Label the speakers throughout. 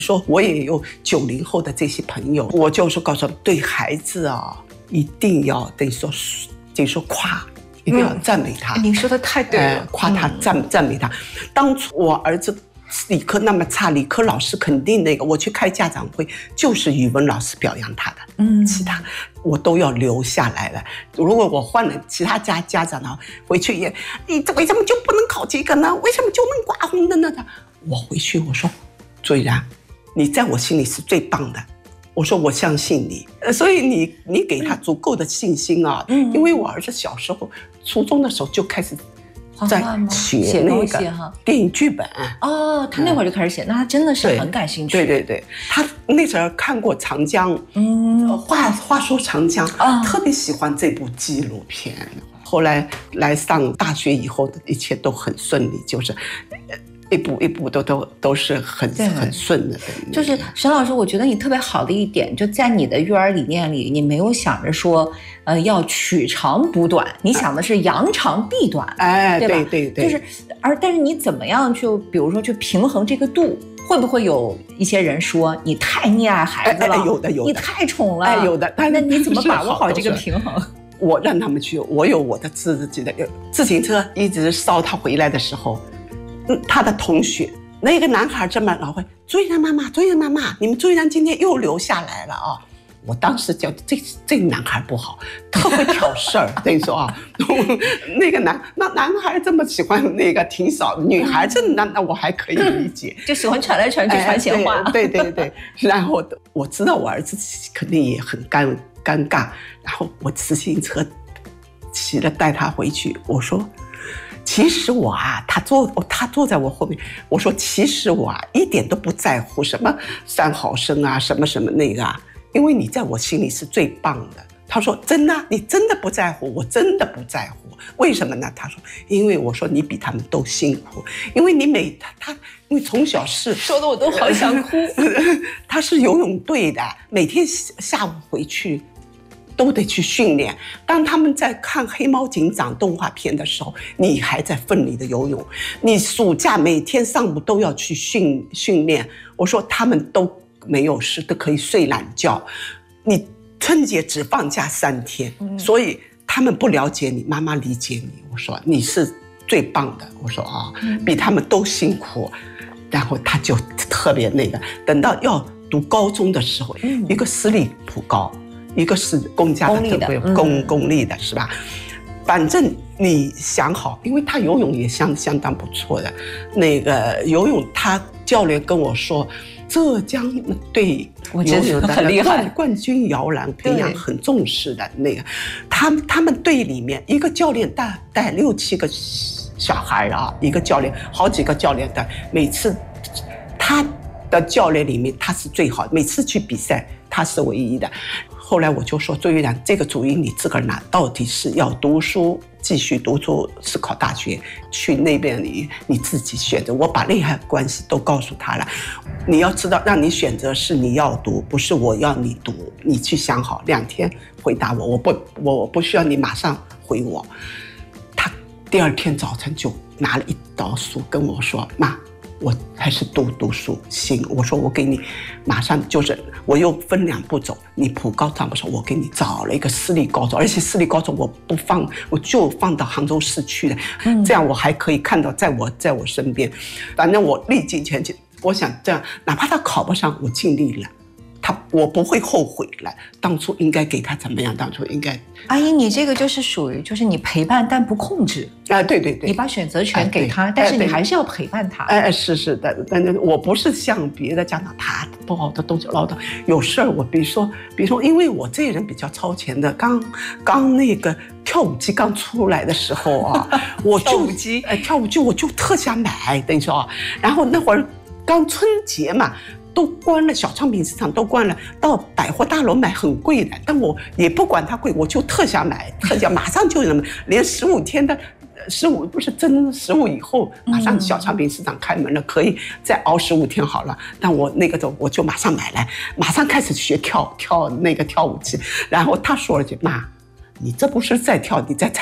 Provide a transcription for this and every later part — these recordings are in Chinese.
Speaker 1: 说我也有90后的这些朋友，我就是告诉他们，对孩子啊，一定要等于说夸，一定要赞美他。
Speaker 2: 您说的太对了，
Speaker 1: 夸他赞美他。当初我儿子理科那么差，理科老师肯定那个，我去开家长会，就是语文老师表扬他的，其他我都要留下来了。如果我换了其他家长呢，回去也，你为什么就不能考这个呢？为什么就能挂红的呢？我回去我说，卓依然，你在我心里是最棒的。我说我相信你，所以你给他足够的信心啊。因为我儿子小时候初中的时候就开始在写那个电影剧本
Speaker 2: 哦，他那会儿就开始写，那他真的是很感兴趣。
Speaker 1: 对，他那时候看过长江，话说长江，特别喜欢这部纪录片。后来来上大学以后，一切都很顺利，就是一步都是很顺的。
Speaker 2: 就是沈老师，我觉得你特别好的一点，就在你的育儿理念里，你没有想着说，要取长补短，你想的是扬长避短，对吧？对，就是但是你怎么样就比如说去平衡这个度？会不会有一些人说你太溺爱孩子了？
Speaker 1: 有的，
Speaker 2: 你太宠了，
Speaker 1: 有的。
Speaker 2: 那你怎么把握好这个平衡？
Speaker 1: 我让他们去，我有我的自己的自行车，一直捎他回来的时候。他的同学那个男孩这么老会，卓依然妈妈，你们卓依然今天又留下来了啊！我当时觉得这个男孩不好，特会挑事儿。等于说啊，那男孩这么喜欢那个挺少，女孩子那我还可以理解，
Speaker 2: 就喜欢传来传去传闲话。
Speaker 1: 对。然后我知道我儿子肯定也很尴尬，然后我自行车骑了带他回去，我说。其实我啊，他坐在我后面，我说其实我啊一点都不在乎什么3毫升啊，什么那个啊，因为你在我心里是最棒的。他说真的，你真的不在乎？我真的不在乎。为什么呢？他说因为我说你比他们都辛苦，因为你因为从小是
Speaker 2: 说的我都好想哭。
Speaker 1: 他是游泳队的，每天下午回去。都得去训练。当他们在看黑猫警长动画片的时候，你还在奋力的游泳。你暑假每天上午都要去训练。我说他们都没有事，都可以睡懒觉。你春节只放假3天，所以他们不了解你，妈妈理解你。我说你是最棒的。我说比他们都辛苦。然后他就特别那个，等到要读高中的时候，一个私立普高。一个是公家的公立的是吧？反正你想好，因为他游泳也相当不错的。那个游泳，他教练跟我说，浙江对游泳
Speaker 2: 很厉害，
Speaker 1: 冠军摇篮培养很重视的那个。他们队里面一个教练带6、7个小孩啊，一个教练好几个教练带，每次他的教练里面他是最好的，每次去比赛他是唯一的。后来我就说，卓依然，这个主意你自个儿拿，到底是要读书，继续读书，是考大学，去那边你自己选择。我把利害关系都告诉他了，你要知道，让你选择是你要读，不是我要你读，你去想好，2天回答我，我不需要你马上回我。他第2天早晨就拿了一刀书跟我说，妈。我还是读书行，我说我给你马上就是我又分2步走，你普高上不上，我给你找了一个私立高中，而且私立高中我不放，我就放到杭州市区的，这样我还可以看到在我身边，反正我历尽前进，我想这样，哪怕他考不上，我尽力了。我不会后悔了，当初应该给他怎么样？当初应该。
Speaker 2: 阿姨，你这个就是属于就是你陪伴但不控制
Speaker 1: 啊，对，
Speaker 2: 你把选择权给他，但是你还是要陪伴他。
Speaker 1: 是的，但是我不是像别的家长，他不好的东西唠叨，有事儿我比如说，因为我这人比较超前的，刚那个跳舞机刚出来的时候啊，我就跳舞机我就特想买，等于说啊，然后那会儿刚春节嘛。都关了，小商品市场都关了，到百货大楼买很贵的，但我也不管它贵，我就特想买，马上就能，连15天的15不是真15以后，马上小商品市场开门了，可以再熬15天好了。但我那个时候我就马上买来，马上开始学跳那个跳舞机。然后他说了句：“妈，你这不是在跳，你在踩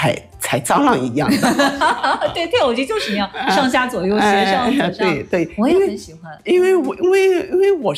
Speaker 1: 踩蟑螂一样的。
Speaker 2: 对，跳舞机就是那样，上下左右斜上左上。
Speaker 1: 对，
Speaker 2: 我也很喜欢，
Speaker 1: 因为我